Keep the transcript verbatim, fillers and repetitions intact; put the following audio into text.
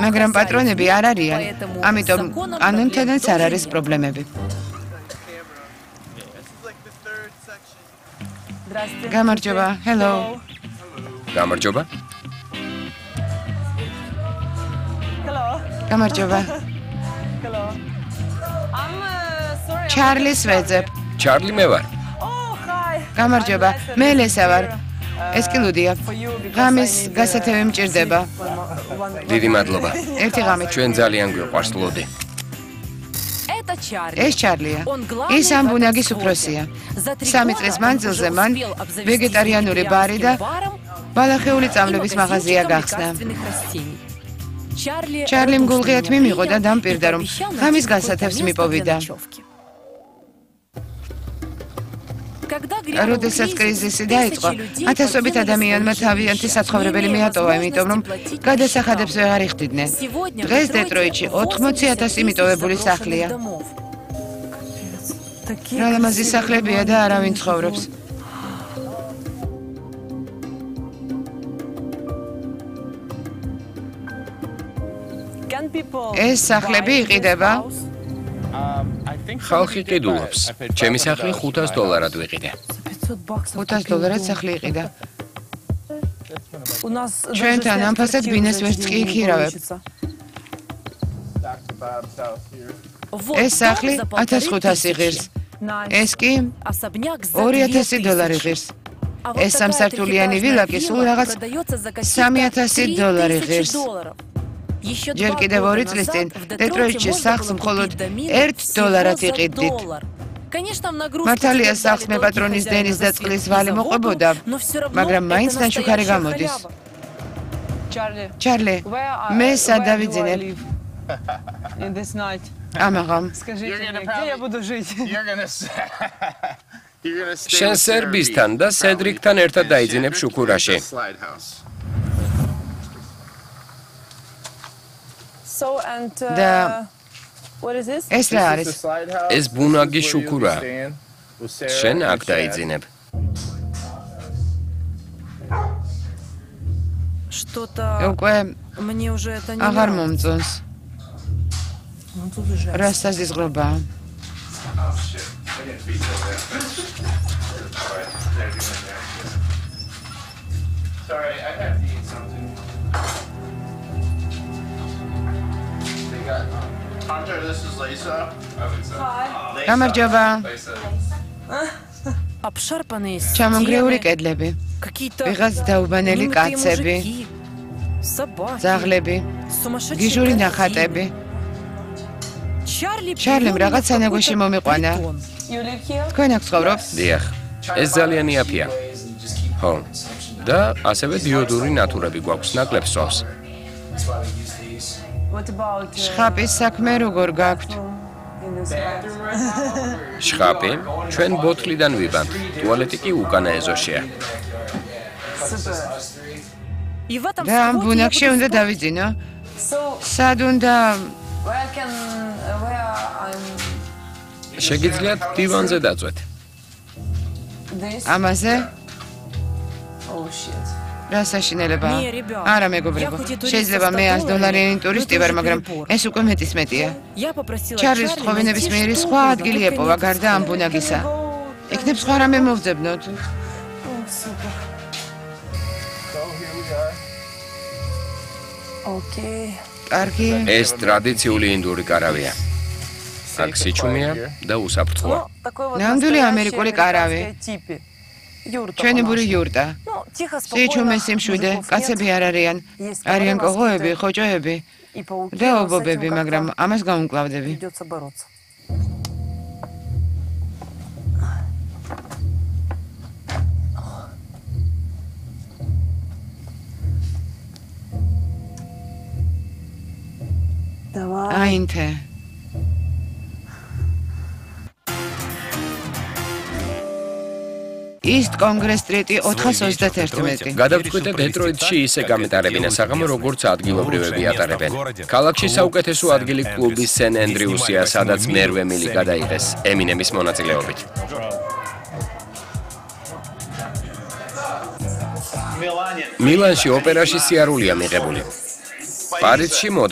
მაგრამ პატრონები არ არიან, ამიტომ ყანონთანაც არ არის პრობლემები. გამარჯობა, hello. გამარჯობა. გამარჯობა. ჩარლის ვეძებ. ჩარლი მე ვარ. გამარჯობა, მე ლესა ვარ. ეს კი ლუდია. ღამის გასათევი მჭირდება. დიდი მადლობა. ერთი ღამით. ჩვენ ძალიან გვიყვარს ლუდი. ეს ჩარლია. ის ამ ბუნაგის უფროსია. სამი წლის მანძილზე მან ვეგეტარიანული ბარი და ბალახეული წამლების მაღაზია გახსნა. ჩარლიმ გულღიათ მიმიღო და დამპირდა, რომ ღამის გასათევს მიპოვიდა. როდესაც კრიზისი დაიწყო, ათასობით ადამიანმა თავიანთი საცხოვრებელი მიატოვა, იმიტომ რომ გადასახადებს ვეღარ იხდიდნენ. დღეს დეტროიტში ოთხმოცი ათასი მიტოვებული სახლია. რა ლამაზი სახლებია და არავინ ცხოვრობს. ეს სახლები იყიდება? ხალხი ყიდულობს. ჩემი სახლი ხუთას დოლარად ვიყიდე. ხუთას დოლარად სახლი იყიდა. ჩვენთან ამ ფასად ბინას ვერც კი იქირავებ. ეს სახლი ათას ხუთასი ღირს. ეს კი ორი ათასი დოლარი ღირს. ეს სამსართულიანი ვილა კი სულ რაღაც სამი ათასი დოლარი ღირს. ჯერ კიდევ ორი წლის წინ დეტროიტში სახლს მხოლოდ ერთ დოლარად იყიდდით. მართალია სახლს მე პატრონის დენის და წყლის ვალი მოყვებოდა, მაგრამ მაინც ნაშუქარი გამოდის. ჩარლი, მე სად დავიძინებ? ამაღამ. შენ სერბისთან და სედრიკთან ერთად დაიძინებ შუქურაში. და ეს რა არის? ეს ბუნაგი შუქურა. შენ აქ დაიძინებ. უკვე აღარ მომწონს. რა საზიზღრობა? Sorry, I have to eat something. Hunter, this is Lisa. Hi. გამარჯობა. ჩამონგრეული კედლები. ვიღაც დაუბანელი კაცები. ძაღლები. გიჟური ნახატები. ჩარლიმ რაღაც სანაგვეში მომიყვანა. თქვენ აქ ცხოვრობთ? დიახ. ეს ძალიან იაფია. ხო. და ასევე დიოდური ნატურები გვაქვს ნაკლებ სწავს. შხაპის საქმე როგორ გაქვთ? შხაპი ჩვენ ბოთლიდან ვიბანთ. ტუალეტი კი უკანა ეზოშია. და ამ ბუნაგში უნდა დავიძინო? სად უნდა? შეგიძლიათ დივანზე დაწვეთ. ამაზე? რა საშინელება? არა მეგობრებო, შეიძლება მე ას დოლარიანი ტურისტი ვარ, მაგრამ ეს უკვე მეტის მეტია. ჩარლის თხოვენების მიერი სხვა ადგილი ეპოვა გარდა ამ ბუნაგისა. იქნებ სხვა რამე მოვძებნოთ. კარგი. ეს ტრადიციული ინდური კარავია. აქ სიჩუმეა და უსაფრთხოა. ნამდვილი ამერიკული კარავი. ჩვენი ბური იურტა. სიჩუმე სიმშვიდე, კაცები არ არიან. არიან კოღოები, ხოჭოები და ობობები, მაგრამ ამას გაუმკლავდები. აინთე. East Congress Street-ი ოთხას ოცდათერთმეტი. გადავწყვიტე დეტროიტში ისე გამეტარებინა საღამო, როგორც ადგილობრივები ატარებენ. ქალაქში საუკეთესო ადგილი კლუბი სენ ენდრიუსია, სადაც მერვე მილი გადაიღეს ემინემის მონაწილეობით. მილანში ოპერაში სიარულია მიღებული. პარიზში